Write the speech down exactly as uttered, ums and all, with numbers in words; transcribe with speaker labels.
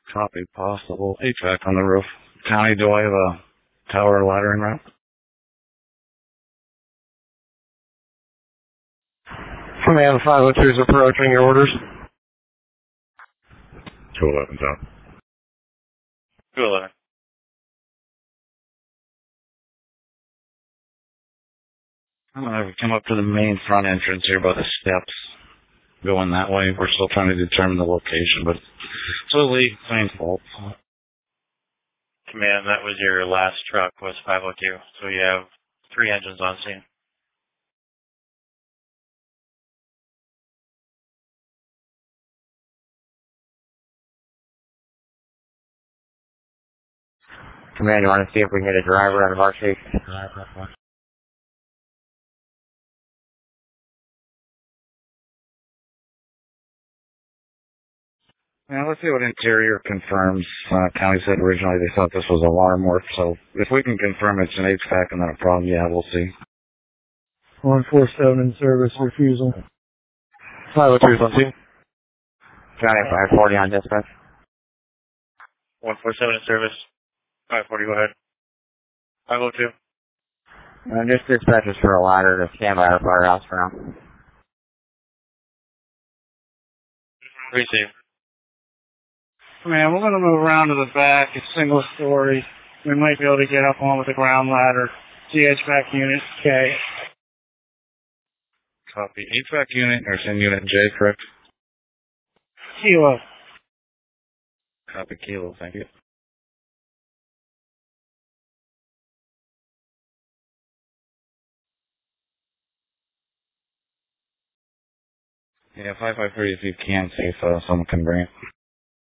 Speaker 1: Copy possible H V A C on the roof. County, do I have a tower ladder en route?
Speaker 2: Command five oh two is approaching your orders.
Speaker 1: two eleven's out.
Speaker 3: two eleven.
Speaker 1: I'm going to come up to the main front entrance here by the steps. Going that way. We're still trying to determine the location, but it's totally plain fault.
Speaker 3: Command, that was your last truck, was five oh two. So you have three engines on scene.
Speaker 2: Command, you want to see if we can get a driver out of our station?
Speaker 1: Yeah, let's see what interior confirms. Uh, county said originally they thought this was alarm work, so if we can confirm it's an H V A C and not a problem, yeah, we'll see.
Speaker 4: one four seven in service, refusal.
Speaker 2: five oh two is on scene. County five forty on dispatch.
Speaker 3: one four seven in service. five forty, go ahead. five oh two.
Speaker 2: And this dispatch is for a ladder to stand by our firehouse for now.
Speaker 3: Receive.
Speaker 4: Man, we're going to move around to the back. It's single story. We might be able to get up on with the ground ladder. C H V A C unit K.
Speaker 1: Copy. H V A C unit, or in unit J, correct?
Speaker 4: Kilo.
Speaker 1: Copy, Kilo, thank you. Yeah, five five three if you can, see if uh, someone can bring it.